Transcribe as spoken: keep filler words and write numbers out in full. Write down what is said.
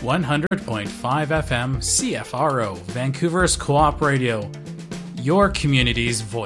one hundred point five F M C F R O, Vancouver's Co-op Radio, your community's voice.